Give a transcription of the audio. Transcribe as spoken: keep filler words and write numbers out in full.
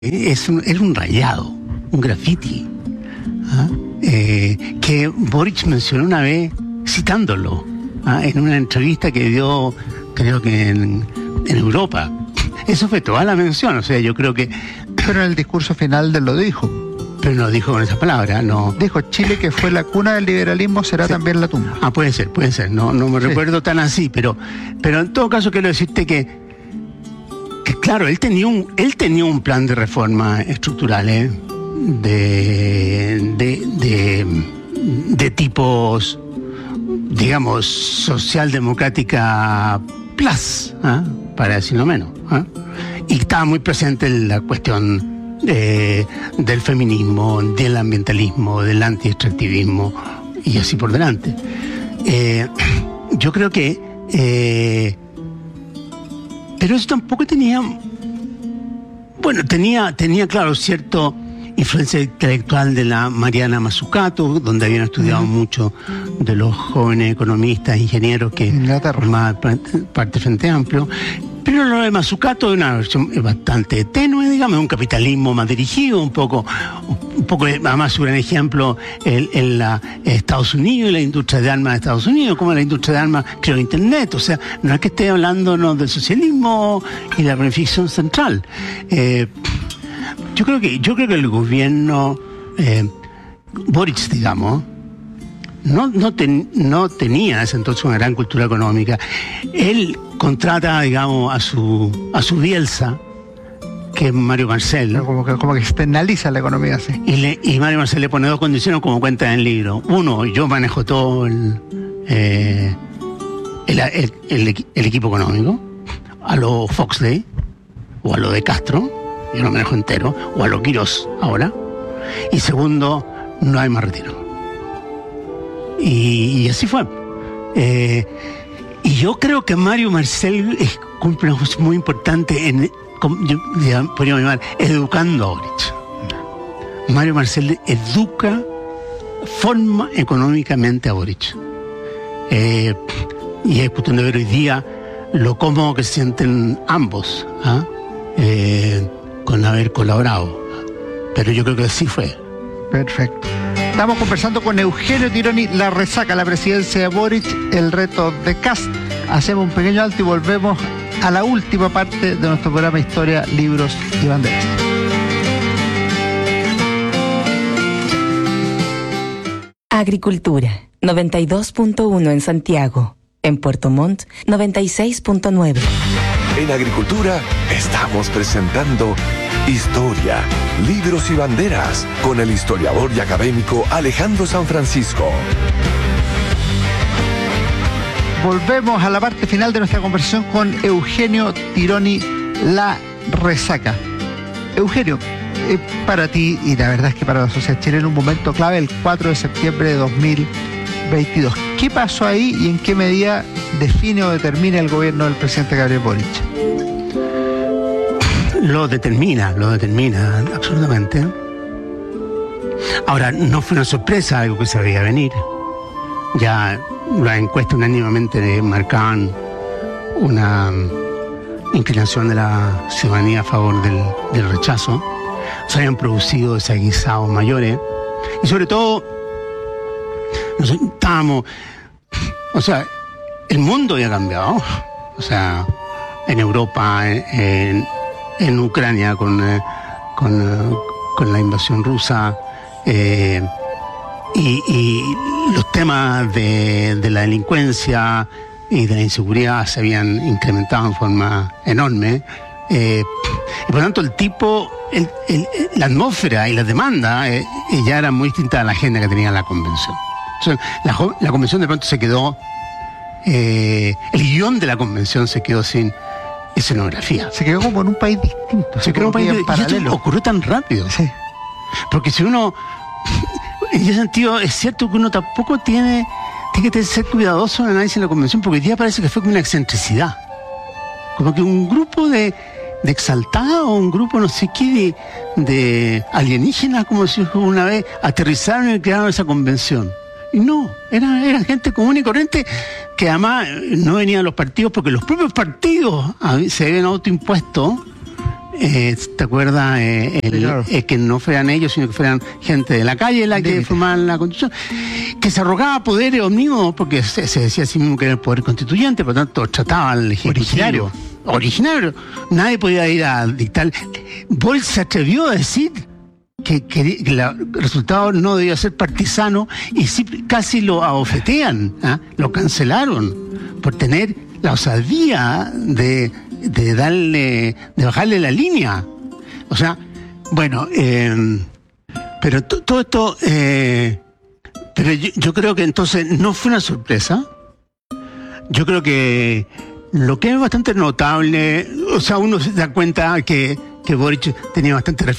Es un, era un rayado, un graffiti, ¿ah? eh, que Boric mencionó una vez citándolo, ¿ah? en una entrevista que dio, creo que en, en Europa. Eso fue toda la mención, o sea, yo creo que... Pero en el discurso final de lo dijo. Pero no dijo con esa palabra, no. Dijo, Chile, que fue la cuna del liberalismo, será sí. también la tumba. Ah, puede ser, puede ser, no, no me sí. recuerdo tan así, pero, pero en todo caso quiero decirte que que claro, él tenía un, él tenía un plan de reforma estructural, ¿eh? de, de, de, de tipos, digamos, socialdemocrática plus, ¿eh? para decirlo menos. ¿eh? Y estaba muy presente en la cuestión eh, del feminismo, del ambientalismo, del anti-extractivismo y así por delante. Eh, yo creo que... Eh, Pero eso tampoco tenía, bueno, tenía, tenía claro, cierta influencia intelectual de la Mariana Mazzucato, donde habían estudiado uh-huh. mucho de los jóvenes economistas, ingenieros que formaban parte del Frente Amplio. Pero lo de Mazzucato es una versión bastante tenue, digamos, un capitalismo más dirigido, un poco, un poco además un gran ejemplo en, en la Estados Unidos y la industria de armas de Estados Unidos, como la industria de armas creó Internet. O sea, no es que esté hablándonos del socialismo y la planificación central. Eh, yo creo que, yo creo que el gobierno eh, Boric, digamos, no, no, ten, no tenía en ese entonces una gran cultura económica. Él contrata, digamos, a su a su Bielsa, que es Mario Marcel. Como que, como que externaliza la economía, sí. Y, le, y Mario Marcel le pone dos condiciones como cuenta en el libro. Uno, yo manejo todo el, eh, el, el, el, el equipo económico, a lo Foxley, o a lo de Castro, yo lo manejo entero, o a lo Quirós ahora. Y segundo, no hay más retiro. Y, y así fue. Eh, y yo creo que Mario Marcel es, cumple una cosa muy importante en, yo podríamos llamar, educando a Boric. Mario Marcel educa, forma económicamente a Boric. Eh, y es cuestión de ver hoy día lo cómodo que se sienten ambos, ¿ah? eh, con haber colaborado. Pero yo creo que así fue. Perfecto. Estamos conversando con Eugenio Tironi, la resaca, la presidencia de Boric, el reto de Kast. Hacemos un pequeño alto y volvemos a la última parte de nuestro programa Historia, Libros y Banderas. Agricultura, noventa y dos punto uno en Santiago. En Puerto Montt, noventa y seis punto nueve. En Agricultura estamos presentando Historia, Libros y Banderas con el historiador y académico Alejandro San Francisco. Volvemos a la parte final de nuestra conversación con Eugenio Tironi, la resaca. Eugenio, eh, para ti, y la verdad es que para la sociedad chilena, un momento clave, el cuatro de septiembre de dos mil veintidós. ¿Qué pasó ahí y en qué medida define o determina el gobierno del presidente Gabriel Boric? Lo determina, lo determina, absolutamente. Ahora, no fue una sorpresa, algo que se veía venir. Ya las encuestas unánimemente marcaban una inclinación de la ciudadanía a favor del, del rechazo. Se habían producido desaguisados mayores. Y sobre todo, nosotros estábamos... O sea, el mundo había cambiado. O sea, en Europa, en... en en Ucrania con, eh, con, eh, con la invasión rusa eh, y, y los temas de, de la delincuencia y de la inseguridad se habían incrementado en forma enorme eh, y por lo tanto el tipo el, el, la atmósfera y las demandas eh, ya eran muy distintas a la agenda que tenía la convención. Entonces, la, la convención de pronto se quedó eh, el guión de la convención se quedó sin escenografía. Se quedó como en un país distinto. Se quedó en un país distinto. Y esto ocurrió tan rápido. Sí. Porque si uno... En ese sentido, es cierto que uno tampoco tiene... Tiene que ser cuidadoso en el análisis de la convención, porque hoy día parece que fue como una excentricidad. Como que un grupo de, de exaltados, un grupo no sé qué, de, de alienígenas, como se dijo una vez, aterrizaron y crearon esa convención. Y no, era, era gente común y corriente que además no venían los partidos porque los propios partidos se habían autoimpuesto eh, ¿te acuerdas? Eh, el, Claro. eh, que no fueran ellos, sino que fueran gente de la calle la que Límite. formaban la constitución, que se arrogaba poderes omnímodos, porque se, se decía así mismo que era el poder constituyente, por lo tanto trataba al ejecutivo. Originario. Originario. Nadie podía ir a dictar. Boll se atrevió a decir que, que, que la- el resultado no debía ser partisano y sí, casi lo abofetean, ¿ah? Lo cancelaron por tener la osadía de, de darle, de bajarle la línea. O sea, bueno, eh, pero to- todo esto, eh, pero yo, yo creo que entonces no fue una sorpresa. Yo creo que lo que es bastante notable, o sea, uno se da cuenta que, que Boric tenía bastante